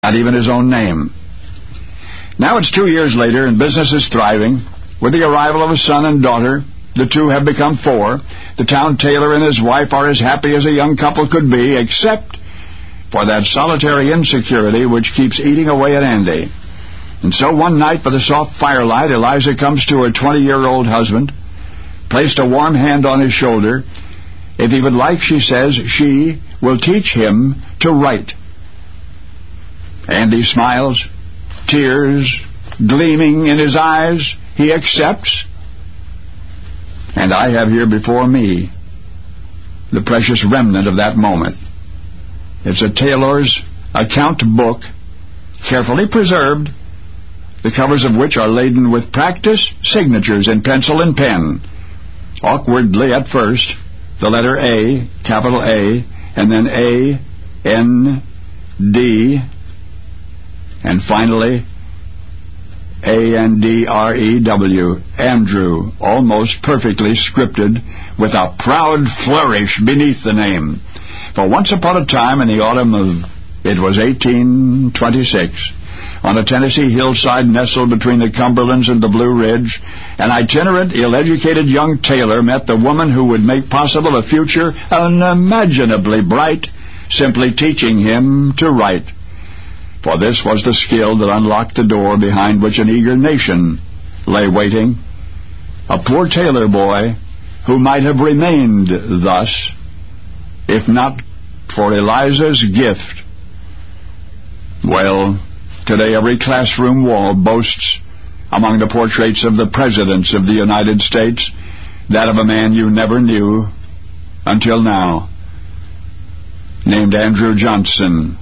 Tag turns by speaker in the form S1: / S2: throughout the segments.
S1: not even his own name. Now it's 2 years later, and business is thriving. With the arrival of a son and daughter, the two have become 4. The town tailor and his wife are as happy as a young couple could be, except for that solitary insecurity which keeps eating away at Andy. And so one night, by the soft firelight, Eliza comes to her 20-year-old husband, placed a warm hand on his shoulder. If he would like, she says, she will teach him to write. Andy smiles, tears gleaming in his eyes. He accepts. And I have here before me the precious remnant of that moment. It's a tailor's account book, carefully preserved, the covers of which are laden with practice signatures in pencil and pen. Awkwardly at first, the letter A, capital A, and then A, N, D, and finally A-N-D-R-E-W, Andrew, almost perfectly scripted with a proud flourish beneath the name. For once upon a time in the autumn of, it was 1826, on a Tennessee hillside nestled between the Cumberlands and the Blue Ridge, an itinerant, ill-educated young tailor met the woman who would make possible a future unimaginably bright, simply teaching him to write. For this was the skill that unlocked the door behind which an eager nation lay waiting. A poor tailor boy who might have remained thus if not for Eliza's gift. Well, today every classroom wall boasts, among the portraits of the presidents of the United States, that of a man you never knew until now, named Andrew Johnson.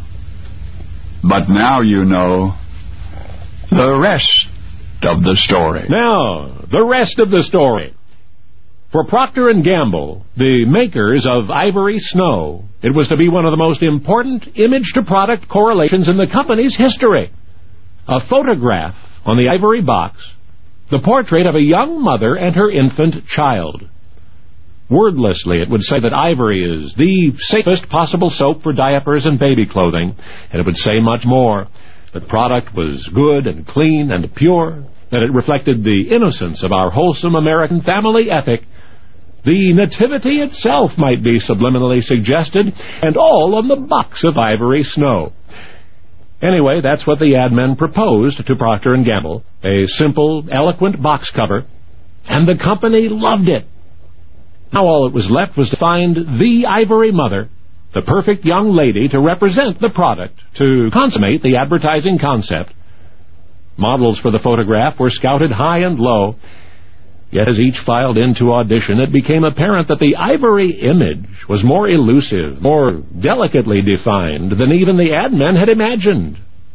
S1: But now you know the rest of the story.
S2: Now, the rest of the story. For Procter & Gamble, the makers of Ivory Snow, it was to be one of the most important image-to-product correlations in the company's history. A photograph on the ivory box, the portrait of a young mother and her infant child. Wordlessly, it would say that Ivory is the safest possible soap for diapers and baby clothing, and it would say much more. The product was good and clean and pure, that it reflected the innocence of our wholesome American family ethic. The nativity itself might be subliminally suggested, and all on the box of Ivory Snow. Anyway, that's what the ad men proposed to Procter & Gamble, a simple, eloquent box cover, and the company loved it. Now all that was left was to find the Ivory mother, the perfect young lady to represent the product, to consummate the advertising concept. Models for the photograph were scouted high and low, yet as each filed into audition, it became apparent that the Ivory image was more elusive, more delicately defined than even the ad men had imagined.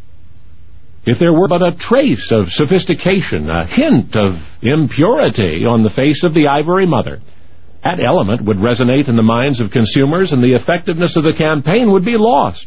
S2: If there were but a trace of sophistication, a hint of impurity on the face of the Ivory mother, that element would resonate in the minds of consumers, and the effectiveness of the campaign would be lost.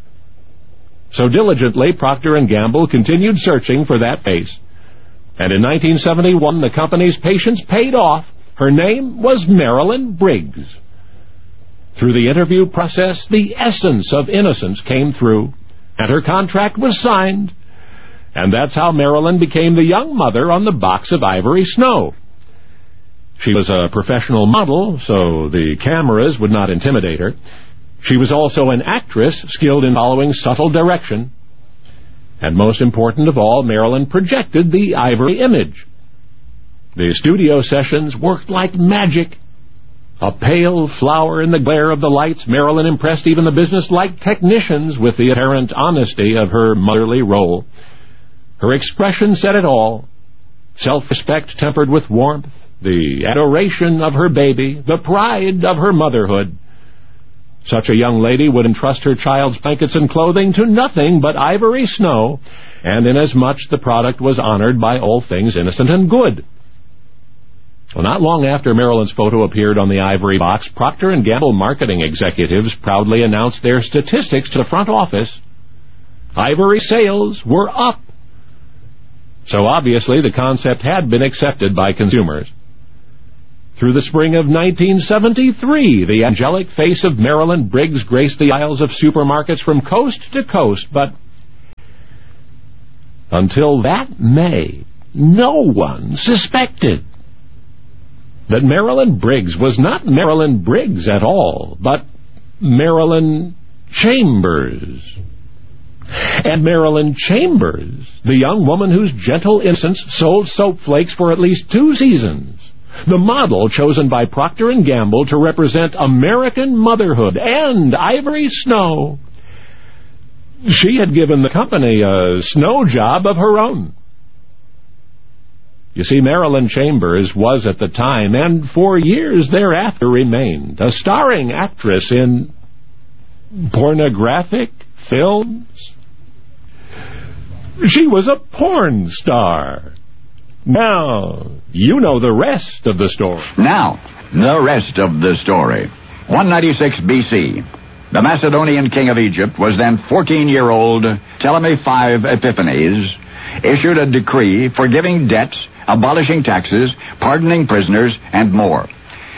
S2: So diligently, Procter & Gamble continued searching for that face. And in 1971, the company's patience paid off. Her name was Marilyn Briggs. Through the interview process, the essence of innocence came through, and her contract was signed. And that's how Marilyn became the young mother on the box of Ivory Snow. She was a professional model, so the cameras would not intimidate her. She was also an actress skilled in following subtle direction. And most important of all, Marilyn projected the Ivory image. The studio sessions worked like magic. A pale flower in the glare of the lights, Marilyn impressed even the business-like technicians with the apparent honesty of her motherly role. Her expression said it all. Self-respect tempered with warmth, the adoration of her baby, the pride of her motherhood. Such a young lady would entrust her child's blankets and clothing to nothing but Ivory Snow, and inasmuch the product was honored by all things innocent and good. Well, not long after Marilyn's photo appeared on the Ivory box, Procter & Gamble marketing executives proudly announced their statistics to the front office. Ivory sales were up. So obviously the concept had been accepted by consumers. Through the spring of 1973, the angelic face of Marilyn Briggs graced the aisles of supermarkets from coast to coast, but Until that May, no one suspected that Marilyn Briggs was not Marilyn Briggs at all, but Marilyn Chambers. And Marilyn Chambers, the young woman whose gentle innocence sold soap flakes for at least 2 seasons, the model chosen by Procter & Gamble to represent American motherhood and Ivory Snow. She had given the company a snow job of her own. You see, Marilyn Chambers was at the time, and for years thereafter remained, a starring actress in pornographic films. She was a porn star. Now, you know the rest of the story.
S1: Now, the rest of the story. 196 B.C. The Macedonian king of Egypt was then 14-year-old Ptolemy V Epiphanes, issued a decree forgiving debts, abolishing taxes, pardoning prisoners, and more.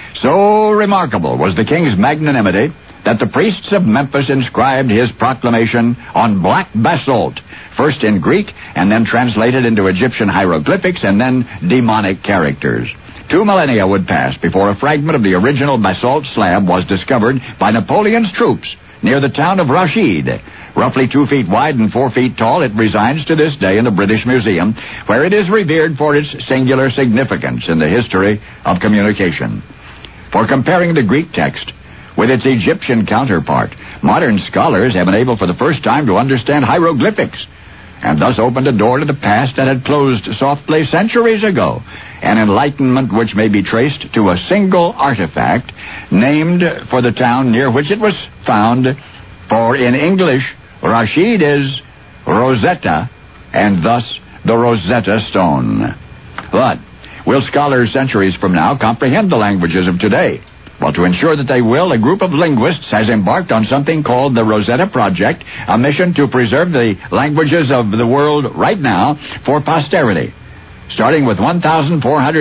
S1: So remarkable was the king's magnanimity that the priests of Memphis inscribed his proclamation on black basalt, first in Greek and then translated into Egyptian hieroglyphics and then demonic characters. 2 millennia would pass before a fragment of the original basalt slab was discovered by Napoleon's troops near the town of Rashid. Roughly 2 feet wide and 4 feet tall, it resides to this day in the British Museum, where it is revered for its singular significance in the history of communication. For comparing the Greek text with its Egyptian counterpart, modern scholars have been able for the first time to understand hieroglyphics, and thus opened a door to the past that had closed softly centuries ago, an enlightenment which may be traced to a single artifact named for the town near which it was found, for in English, Rashid is Rosetta, and thus the Rosetta Stone. But will scholars centuries from now comprehend the languages of today? Well, to ensure that they will, a group of linguists has embarked on something called the Rosetta Project, a mission to preserve the languages of the world right now for posterity, starting with 1,445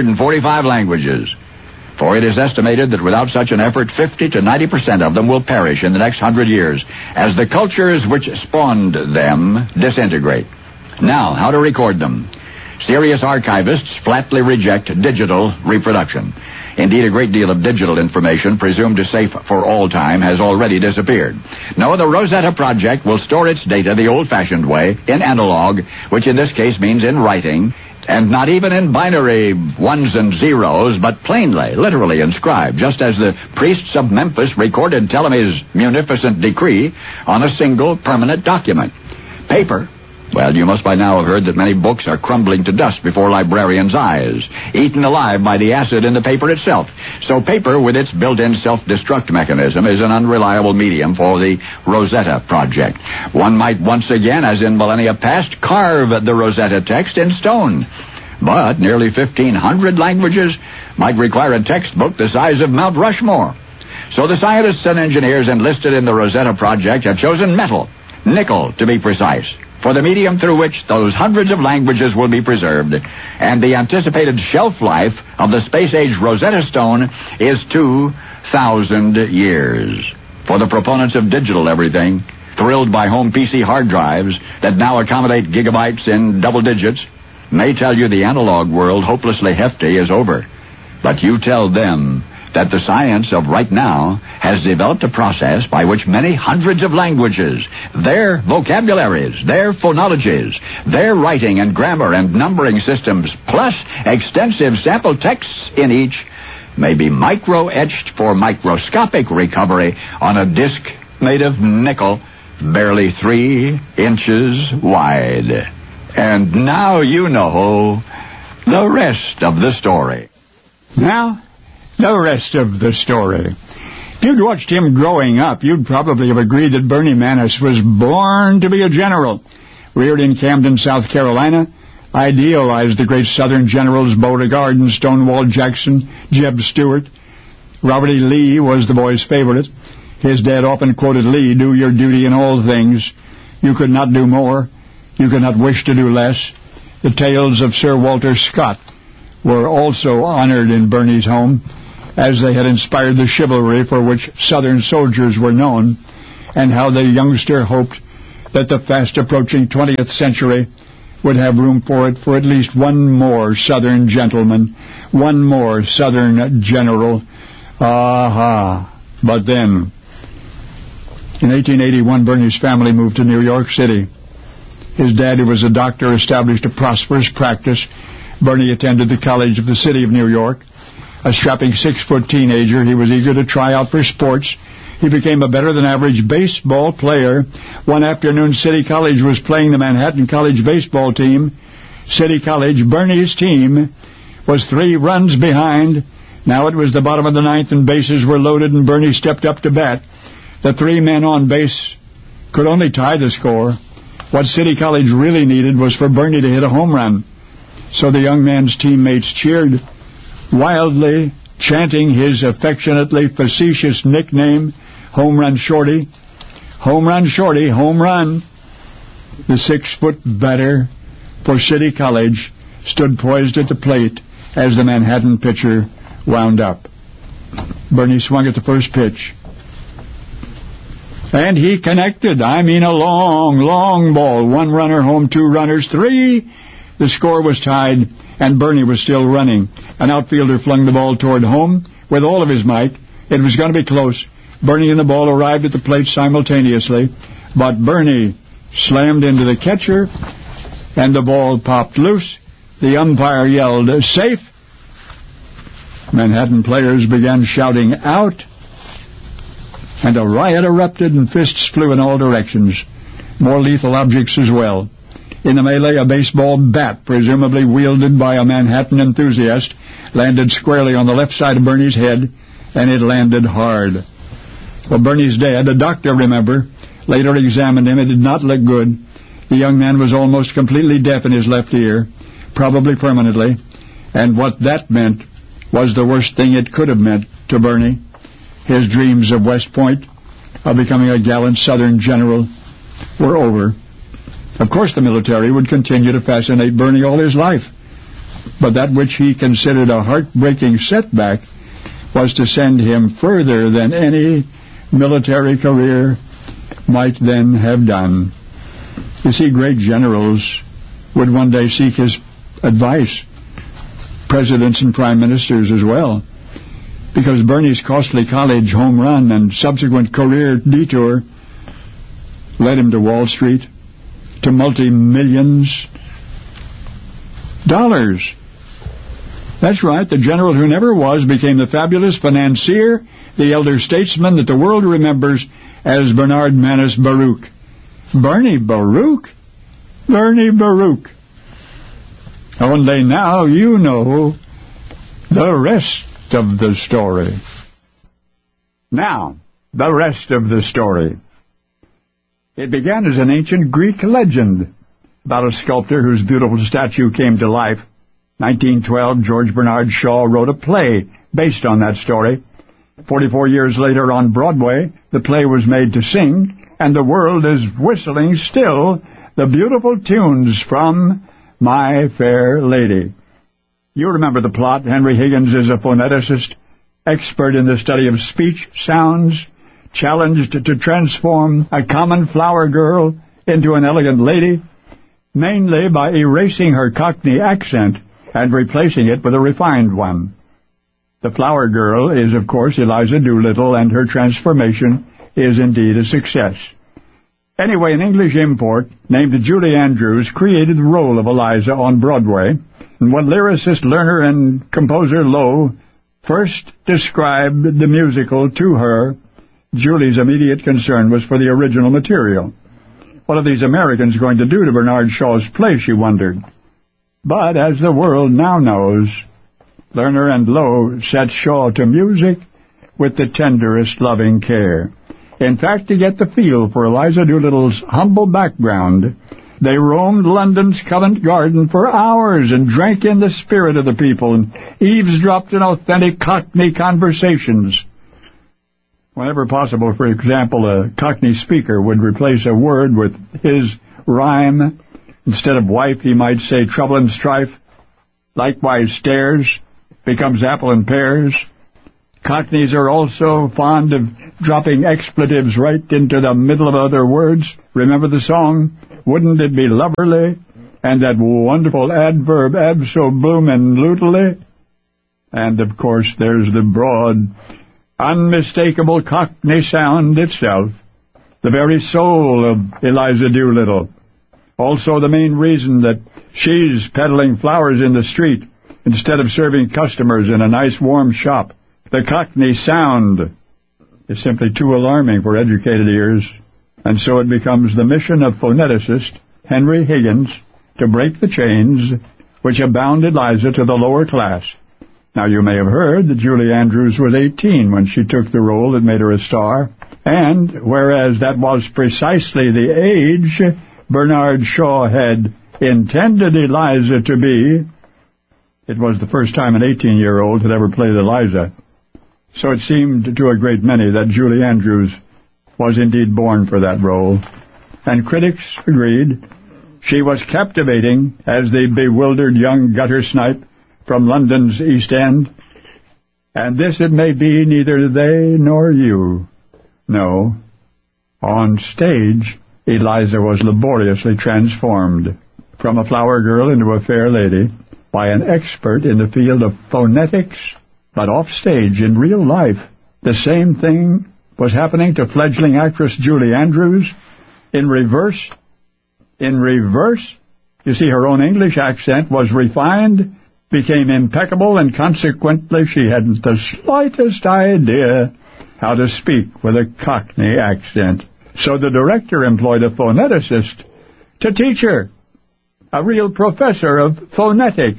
S1: languages. For it is estimated that without such an effort, 50 to 90% of them will perish in the next 100 years, as the cultures which spawned them disintegrate. Now, how to record them? Serious archivists flatly reject digital reproduction. Indeed, a great deal of digital information, presumed safe for all time, has already disappeared. No, the Rosetta Project will store its data the old-fashioned way, in analog, which in this case means in writing, and not even in binary ones and zeros, but plainly, literally inscribed, just as the priests of Memphis recorded Ptolemy's munificent decree on a single permanent document. Paper. Well, you must by now have heard that many books are crumbling to dust before librarians' eyes, eaten alive by the acid in the paper itself. So paper, with its built-in self-destruct mechanism, is an unreliable medium for the Rosetta Project. One might once again, as in millennia past, carve the Rosetta text in stone. But nearly 1,500 languages might require a textbook the size of Mount Rushmore. So the scientists and engineers enlisted in the Rosetta Project have chosen metal, nickel to be precise, for the medium through which those hundreds of languages will be preserved, and the anticipated shelf life of the space-age Rosetta Stone is 2,000 years. For the proponents of digital everything, thrilled by home PC hard drives that now accommodate gigabytes in double digits, may tell you the analog world, hopelessly hefty, is over. But you tell them that the science of right now has developed a process by which many hundreds of languages, their vocabularies, their phonologies, their writing and grammar and numbering systems, plus extensive sample texts in each, may be micro-etched for microscopic recovery on a disc made of nickel, barely 3 inches wide. And now you know the rest of the story.
S3: Now, the rest of the story. If you'd watched him growing up, you'd probably have agreed that Bernie Manis was born to be a general. Reared in Camden, South Carolina, idealized the great Southern generals Beauregard and Stonewall Jackson, Jeb Stuart. Robert E. Lee was the boy's favorite. His dad often quoted Lee, "Do your duty in all things. You could not do more. You could not wish to do less." The tales of Sir Walter Scott were also honored in Bernie's home, as they had inspired the chivalry for which Southern soldiers were known, and how the youngster hoped that the fast-approaching 20th century would have room for it for at least one more Southern gentleman, one more Southern general. Aha. But then, in 1881, Bernie's family moved to New York City. His dad, who was a doctor, established a prosperous practice. Bernie attended the College of the City of New York. A strapping 6-foot teenager, he was eager to try out for sports. He became a better-than-average baseball player. One afternoon, City College was playing the Manhattan College baseball team. City College, Bernie's team, was 3 runs behind. Now it was the bottom of the ninth, and bases were loaded, and Bernie stepped up to bat. The 3 men on base could only tie the score. What City College really needed was for Bernie to hit a home run. So the young man's teammates cheered wildly, chanting his affectionately facetious nickname, Home Run Shorty. Home Run Shorty, home run. The 6-foot batter for City College stood poised at the plate as the Manhattan pitcher wound up. Bernie swung at the first pitch. And he connected. I mean, a long, long ball. 1 runner home, 2 runners, 3. The score was tied, and Bernie was still running. An outfielder flung the ball toward home with all of his might. It was going to be close. Bernie and the ball arrived at the plate simultaneously, but Bernie slammed into the catcher, and the ball popped loose. The umpire yelled, "Safe!" Manhattan players began shouting, "Out!" And a riot erupted, and fists flew in all directions. More lethal objects as well. In the melee, a baseball bat, presumably wielded by a Manhattan enthusiast, landed squarely on the left side of Bernie's head, and it landed hard. Well, Bernie's dad, a doctor, remember, later examined him. It did not look good. The young man was almost completely deaf in his left ear, probably permanently, and what that meant was the worst thing it could have meant to Bernie. His dreams of West Point, of becoming a gallant Southern general, were over. Of course, the military would continue to fascinate Bernie all his life, but that which he considered a heartbreaking setback was to send him further than any military career might then have done. You see, great generals would one day seek his advice, presidents and prime ministers as well, because Bernie's costly college home run and subsequent career detour led him to Wall Street, to multi-millions dollars. That's right, the general who never was became the fabulous financier, the elder statesman that the world remembers as Bernard Manus Baruch. Bernie Baruch? Bernie Baruch. Only now you know the rest of the story. Now, the rest of the story. It began as an ancient Greek legend about a sculptor whose beautiful statue came to life. 1912, George Bernard Shaw wrote a play based on that story. 44 years later on Broadway, the play was made to sing, and the world is whistling still the beautiful tunes from My Fair Lady. You remember the plot. Henry Higgins is a phoneticist, expert in the study of speech sounds, challenged to transform a common flower girl into an elegant lady, mainly by erasing her Cockney accent and replacing it with a refined one. The flower girl is, of course, Eliza Doolittle, and her transformation is indeed a success. Anyway, an English import named Julie Andrews created the role of Eliza on Broadway, and when lyricist, learner, and composer Lowe first described the musical to her, Julie's immediate concern was for the original material. What are these Americans going to do to Bernard Shaw's play, she wondered. But as the world now knows, Lerner and Lowe set Shaw to music with the tenderest loving care. In fact, to get the feel for Eliza Doolittle's humble background, they roamed London's Covent Garden for hours and drank in the spirit of the people and eavesdropped in authentic Cockney conversations. Whenever possible, for example, a Cockney speaker would replace a word with his rhyme. Instead of wife, he might say trouble and strife. Likewise, stairs becomes apple and pears. Cockneys are also fond of dropping expletives right into the middle of other words. Remember the song, Wouldn't It Be Loverly? and that wonderful adverb abso-bloomin'-lutely. And, of course, there's the broad, unmistakable Cockney sound itself, the very soul of Eliza Doolittle. Also the main reason that she's peddling flowers in the street instead of serving customers in a nice warm shop. The Cockney sound is simply too alarming for educated ears, and so it becomes the mission of phoneticist Henry Higgins to break the chains which have bound Eliza to the lower class. Now, you may have heard that Julie Andrews was 18 when she took the role that made her a star, and whereas that was precisely the age Bernard Shaw had intended Eliza to be, it was the first time an 18-year-old had ever played Eliza. So it seemed to a great many that Julie Andrews was indeed born for that role, and critics agreed. She was captivating as the bewildered young gutter snipe from London's East End. And this, it may be, neither they nor you. No. On stage, Eliza was laboriously transformed from a flower girl into a fair lady by an expert in the field of phonetics, but off stage, in real life, the same thing was happening to fledgling actress Julie Andrews in reverse. In reverse, you see, her own English accent was refined, became impeccable, and consequently she hadn't the slightest idea how to speak with a Cockney accent. So the director employed a phoneticist to teach her, a real professor of phonetics.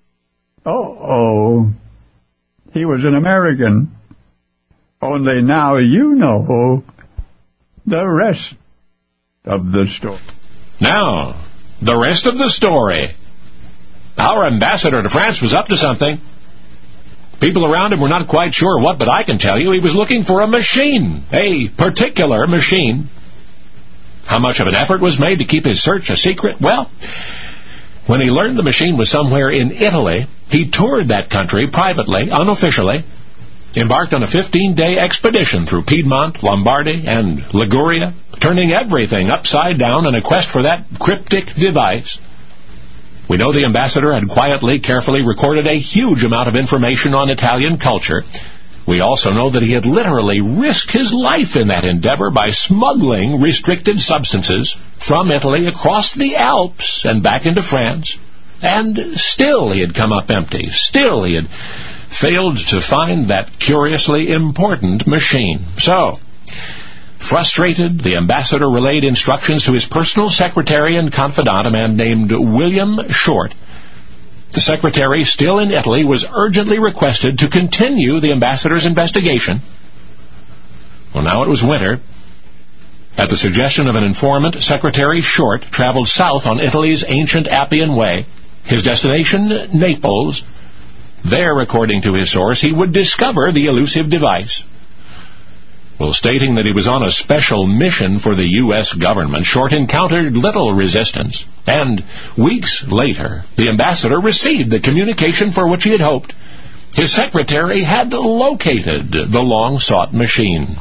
S3: Oh, he was an American. Only now you know the rest of the story.
S2: Now, the rest of the story. Our ambassador to France was up to something. People around him were not quite sure what, but I can tell you he was looking for a machine, a particular machine. How much of an effort was made to keep his search a secret? Well, when he learned the machine was somewhere in Italy, he toured that country privately, unofficially, embarked on a 15-day expedition through Piedmont, Lombardy, and Liguria, turning everything upside down in a quest for that cryptic device. We know the ambassador had quietly, carefully recorded a huge amount of information on Italian culture. We also know that he had literally risked his life in that endeavor by smuggling restricted substances from Italy across the Alps and back into France. And still he had come up empty. Still he had failed to find that curiously important machine. So, frustrated, the ambassador relayed instructions to his personal secretary and confidant, a man named William Short. The secretary, still in Italy, was urgently requested to continue the ambassador's investigation. Well, now it was winter. At the suggestion of an informant, Secretary Short traveled south on Italy's ancient Appian Way. His destination, Naples. There, according to his source, he would discover the elusive device. Well, stating that he was on a special mission for the U.S. government, Short encountered little resistance. And weeks later, the ambassador received the communication for which he had hoped. His secretary had located the long-sought machine.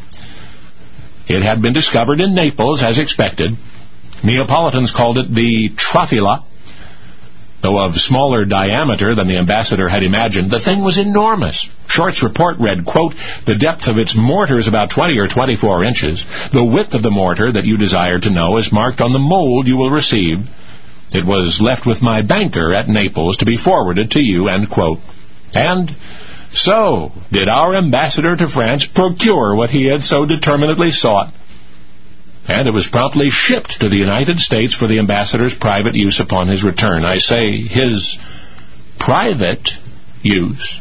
S2: It had been discovered in Naples, as expected. Neapolitans called it the Trofila. Though of smaller diameter than the ambassador had imagined, the thing was enormous. Short's report read, quote, "The depth of its mortar is about 20 or 24 inches. The width of the mortar that you desire to know is marked on the mold you will receive. It was left with my banker at Naples to be forwarded to you," end quote. And so did our ambassador to France procure what he had so determinedly sought. And it was promptly shipped to the United States for the ambassador's private use upon his return. I say his private use.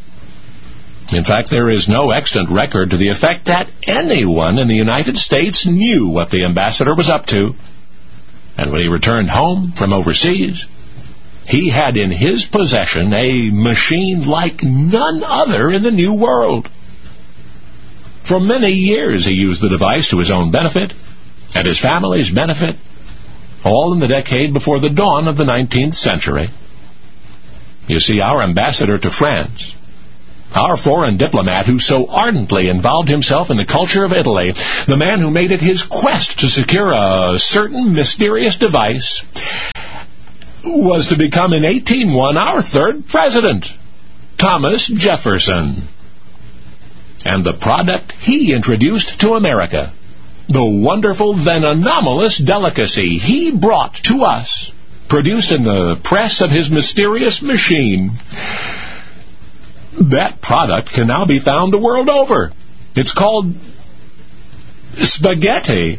S2: In fact, there is no extant record to the effect that anyone in the United States knew what the ambassador was up to. And when he returned home from overseas, he had in his possession a machine like none other in the New World. For many years he used the device to his own benefit and his family's benefit, all in the decade before the dawn of the 19th century. You see, our ambassador to France, our foreign diplomat who so ardently involved himself in the culture of Italy, the man who made it his quest to secure a certain mysterious device, was to become in 1801 our third president, Thomas Jefferson. And the product he introduced to America, the wonderful then anomalous delicacy he brought to us, produced in the press of his mysterious machine, that product can now be found the world over. It's called spaghetti.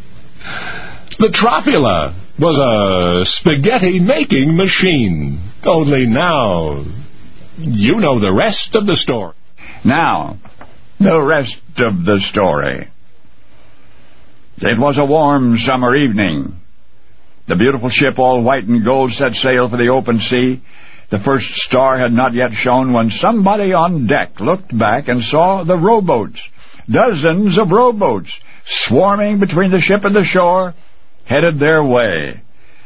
S2: The Tropula was a spaghetti-making machine. Only now, you know the rest of the story.
S1: Now, the rest of the story. It was a warm summer evening. The beautiful ship, all white and gold, set sail for the open sea. The first star had not yet shone when somebody on deck looked back and saw the rowboats, dozens of rowboats, swarming between the ship and the shore, headed their way.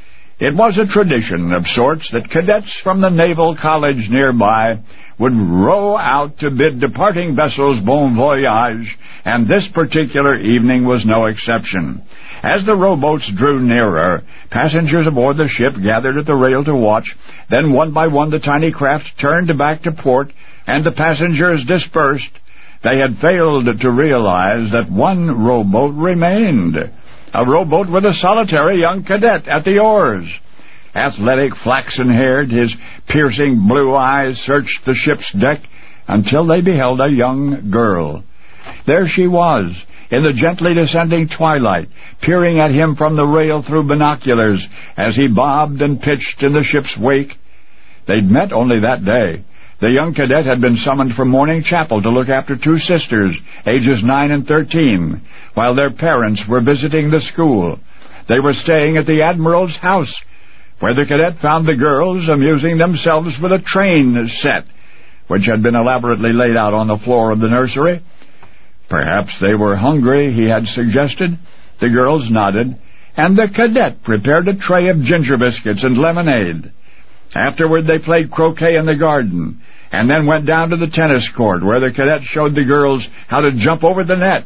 S1: It was a tradition of sorts that cadets from the Naval College nearby would row out to bid departing vessels bon voyage, and this particular evening was no exception. As the rowboats drew nearer, passengers aboard the ship gathered at the rail to watch. Then one by one the tiny craft turned back to port, and the passengers dispersed. They had failed to realize that one rowboat remained, a rowboat with a solitary young cadet at the oars. Athletic, flaxen-haired, his piercing blue eyes searched the ship's deck until they beheld a young girl. There she was, in the gently descending twilight, peering at him from the rail through binoculars as he bobbed and pitched in the ship's wake. They'd met only that day. The young cadet had been summoned from morning chapel to look after two sisters, ages 9 and 13, while their parents were visiting the school. They were staying at the Admiral's house, where the cadet found the girls amusing themselves with a train set, which had been elaborately laid out on the floor of the nursery. Perhaps they were hungry, he had suggested. The girls nodded, and the cadet prepared a tray of ginger biscuits and lemonade. Afterward they played croquet in the garden, and then went down to the tennis court, where the cadet showed the girls how to jump over the net.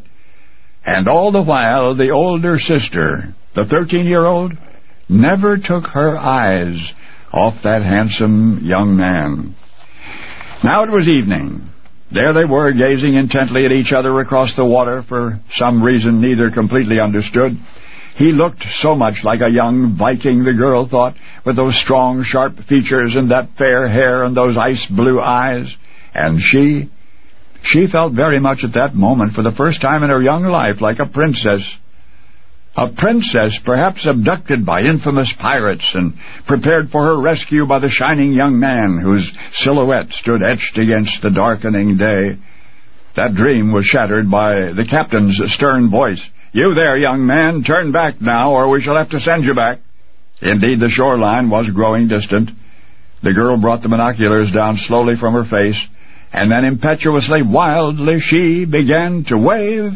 S1: And all the while the older sister, the 13-year-old, never took her eyes off that handsome young man. Now it was evening. There they were, gazing intently at each other across the water, for some reason neither completely understood. He looked so much like a young Viking, the girl thought, with those strong, sharp features and that fair hair and those ice-blue eyes. And she felt very much at that moment, for the first time in her young life, like a princess. A princess, perhaps abducted by infamous pirates and prepared for her rescue by the shining young man whose silhouette stood etched against the darkening day. That dream was shattered by the captain's stern voice. "You there, young man, turn back now, or we shall have to send you back." Indeed, the shoreline was growing distant. The girl brought the binoculars down slowly from her face, and then impetuously, wildly, she began to wave.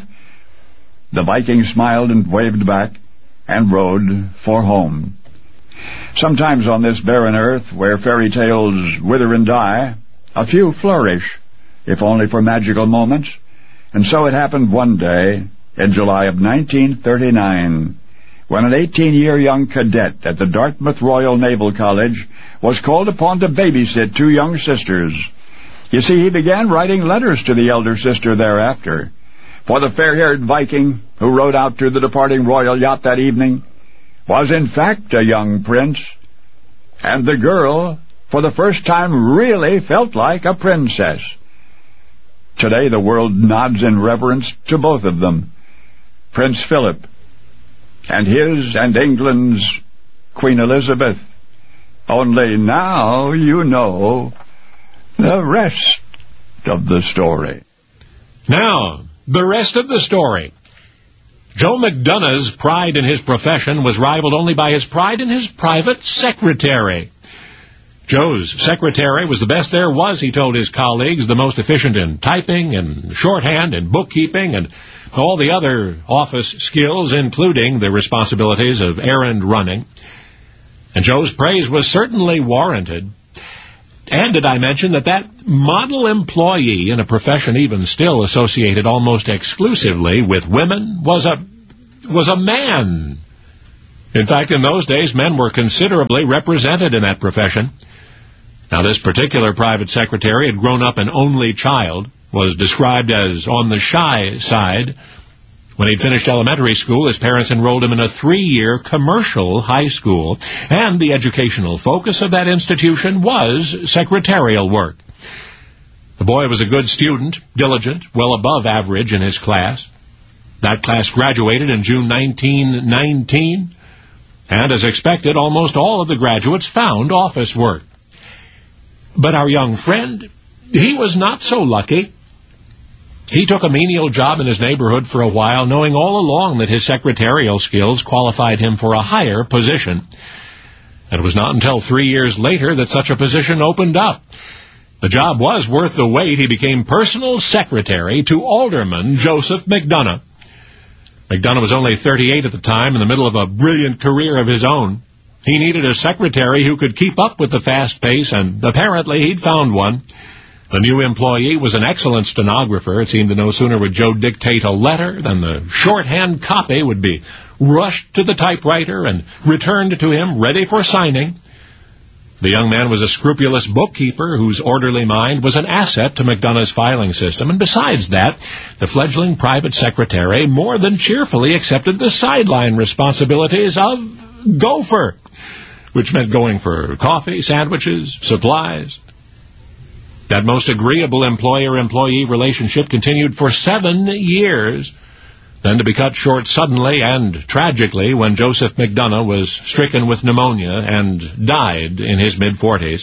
S1: The Viking smiled and waved back, and rowed for home. Sometimes on this barren earth, where fairy tales wither and die, a few flourish, if only for magical moments. And so it happened one day, in July of 1939, when an 18-year young cadet at the Dartmouth Royal Naval College was called upon to babysit two young sisters. You see, he began writing letters to the elder sister thereafter. For the fair-haired Viking who rowed out to the departing royal yacht that evening was in fact a young prince, and the girl, for the first time, really felt like a princess. Today the world nods in reverence to both of them, Prince Philip and his and England's Queen Elizabeth. Only now you know the rest of the story.
S2: Now, the rest of the story. Joe McDonough's pride in his profession was rivaled only by his pride in his private secretary. Joe's secretary was the best there was, he told his colleagues, the most efficient in typing and shorthand and bookkeeping and all the other office skills, including the responsibilities of errand running. And Joe's praise was certainly warranted. And did I mention that model employee in a profession even still associated almost exclusively with women was a man? In fact, in those days, men were considerably represented in that profession. Now, this particular private secretary had grown up an only child, was described as on the shy side. When he'd finished elementary school, his parents enrolled him in a 3-year commercial high school, and the educational focus of that institution was secretarial work. The boy was a good student, diligent, well above average in his class. That class graduated in June 1919, and as expected, almost all of the graduates found office work. But our young friend, he was not so lucky. He took a menial job in his neighborhood for a while, knowing all along that his secretarial skills qualified him for a higher position. And it was not until 3 years later that such a position opened up. The job was worth the wait. He became personal secretary to Alderman Joseph McDonough. McDonough was only 38 at the time, in the middle of a brilliant career of his own. He needed a secretary who could keep up with the fast pace, and apparently he'd found one. The new employee was an excellent stenographer. It seemed that no sooner would Joe dictate a letter than the shorthand copy would be rushed to the typewriter and returned to him ready for signing. The young man was a scrupulous bookkeeper whose orderly mind was an asset to McDonough's filing system, and besides that, the fledgling private secretary more than cheerfully accepted the sideline responsibilities of gopher, which meant going for coffee, sandwiches, supplies. That most agreeable employer-employee relationship continued for 7 years, then to be cut short suddenly and tragically when Joseph McDonough was stricken with pneumonia and died in his mid-40s.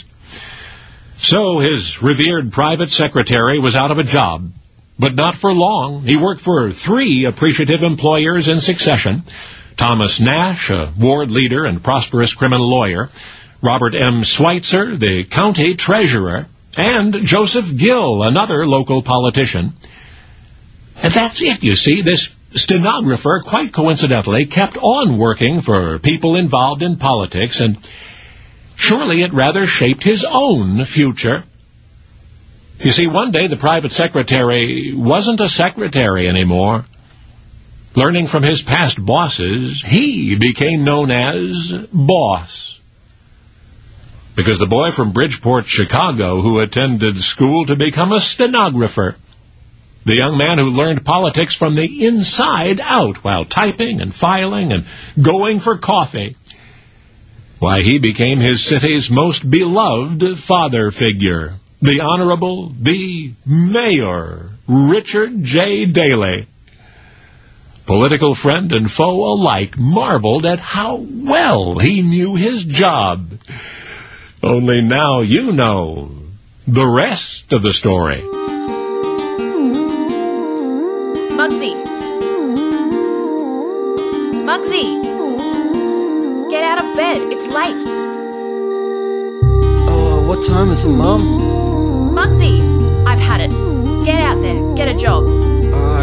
S2: So his revered private secretary was out of a job, but not for long. He worked for 3 appreciative employers in succession: Thomas Nash, a ward leader and prosperous criminal lawyer, Robert M. Schweitzer, the county treasurer, and Joseph Gill, another local politician. And that's it, you see. This stenographer, quite coincidentally, kept on working for people involved in politics, and surely it rather shaped his own future. You see, one day the private secretary wasn't a secretary anymore. Learning from his past bosses, he became known as Boss. Because the boy from Bridgeport, Chicago, who attended school to become a stenographer, the young man who learned politics from the inside out while typing and filing and going for coffee, why, he became his city's most beloved father figure, the Honorable, the Mayor, Richard J. Daley. Political friend and foe alike marveled at how well he knew his job. Only now you know the rest of the story.
S4: Muggsy! Muggsy! Get out of bed, it's late.
S5: What time is it, Mum?
S4: Muggsy! I've had it. Get out there, get a job.